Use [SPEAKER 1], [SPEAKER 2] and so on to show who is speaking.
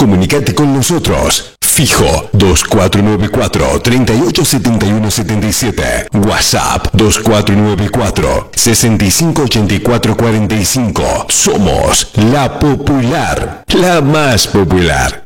[SPEAKER 1] Comunicate con nosotros. Fijo 2494-387177. WhatsApp 2494-658445. Somos La Popular, la más popular.